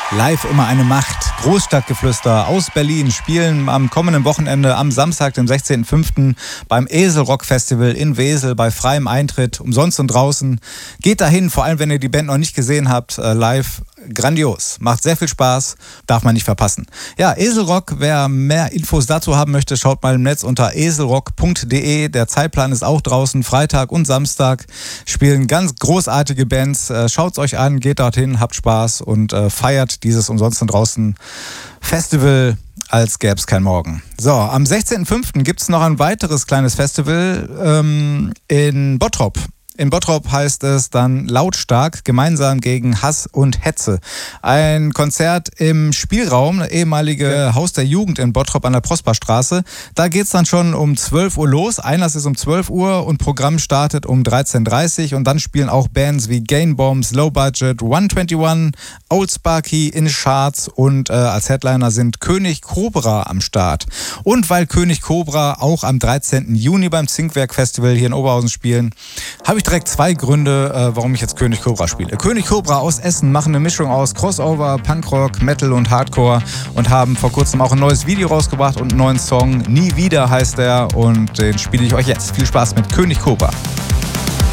Live immer eine Macht. Großstadtgeflüster aus Berlin spielen am kommenden Wochenende am Samstag, dem 16.05. beim Eselrock Festival in Wesel bei freiem Eintritt, umsonst und draußen. Geht dahin, vor allem wenn ihr die Band noch nicht gesehen habt, live. Grandios. Macht sehr viel Spaß. Darf man nicht verpassen. Ja, Eselrock, wer mehr Infos dazu haben möchte, schaut mal im Netz unter eselrock.de. Der Zeitplan ist auch draußen. Freitag und Samstag spielen ganz großartige Bands. Schaut's euch an, geht dorthin, habt Spaß und feiert dieses umsonst und draußen Festival, als gäbe es kein Morgen. So, am 16.05. gibt es noch ein weiteres kleines Festival in Bottrop. In Bottrop heißt es dann Lautstark, gemeinsam gegen Hass und Hetze. Ein Konzert im Spielraum, ehemalige Haus der Jugend in Bottrop an der Prosperstraße. Da geht es dann schon um 12 Uhr los. Einlass ist um 12 Uhr und Programm startet um 13.30 Uhr. Und dann spielen auch Bands wie Gain Bombs, Low Budget, 121, Old Sparky in Charts und als Headliner sind König Cobra am Start. Und weil König Cobra auch am 13. Juni beim Zinkwerk Festival hier in Oberhausen spielen, habe ich direkt zwei Gründe, warum ich jetzt König Cobra spiele. König Cobra aus Essen machen eine Mischung aus Crossover, Punkrock, Metal und Hardcore und haben vor kurzem auch ein neues Video rausgebracht und einen neuen Song. Nie wieder heißt der und den spiele ich euch jetzt. Viel Spaß mit König Cobra.